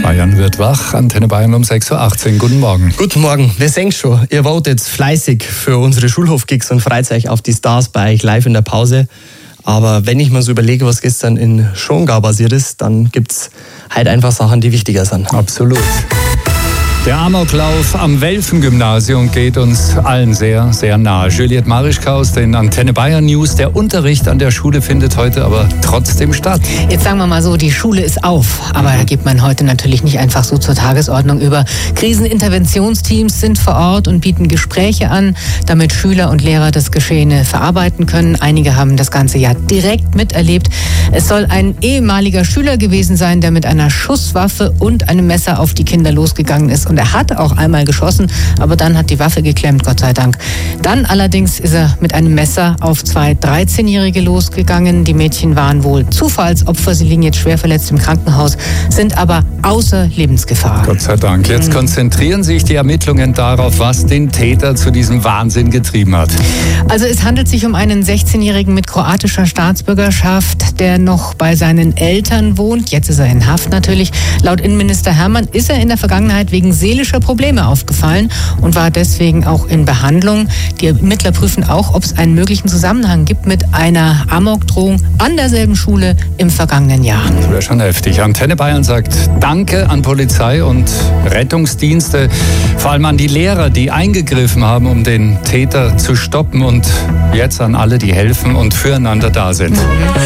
Bayern wird wach, Antenne Bayern um 6.18 Uhr. Guten Morgen. Guten Morgen. Wir sehen schon, ihr votet fleißig für unsere Schulhofgigs und freut euch auf die Stars bei euch live in der Pause. Aber wenn ich mir so überlege, was gestern in Schongau passiert ist, dann gibt's halt einfach Sachen, die wichtiger sind. Absolut. Der Amoklauf am Welfen-Gymnasium geht uns allen sehr, sehr nahe. Juliette Marischka aus den Antenne Bayern News. Der Unterricht an der Schule findet heute aber trotzdem statt. Jetzt sagen wir mal so, die Schule ist auf. Aber da geht man heute natürlich nicht einfach so zur Tagesordnung über. Kriseninterventionsteams sind vor Ort und bieten Gespräche an, damit Schüler und Lehrer das Geschehene verarbeiten können. Einige haben das Ganze ja direkt miterlebt. Es soll ein ehemaliger Schüler gewesen sein, der mit einer Schusswaffe und einem Messer auf die Kinder losgegangen ist. Und er hat auch einmal geschossen, aber dann hat die Waffe geklemmt, Gott sei Dank. Dann allerdings ist er mit einem Messer auf 2 13-Jährige losgegangen. Die Mädchen waren wohl Zufallsopfer. Sie liegen jetzt schwer verletzt im Krankenhaus, sind aber außer Lebensgefahr. Gott sei Dank. Jetzt konzentrieren sich die Ermittlungen darauf, was den Täter zu diesem Wahnsinn getrieben hat. Also es handelt sich um einen 16-Jährigen mit kroatischer Staatsbürgerschaft, der noch bei seinen Eltern wohnt. Jetzt ist er in Haft natürlich. Laut Innenminister Hermann ist er in der Vergangenheit wegen seelischer Probleme aufgefallen und war deswegen auch in Behandlung. Die Ermittler prüfen auch, ob es einen möglichen Zusammenhang gibt mit einer Amokdrohung an derselben Schule im vergangenen Jahr. Das wäre schon heftig. Antenne Bayern sagt Danke an Polizei und Rettungsdienste, vor allem an die Lehrer, die eingegriffen haben, um den Täter zu stoppen, und jetzt an alle, die helfen und füreinander da sind.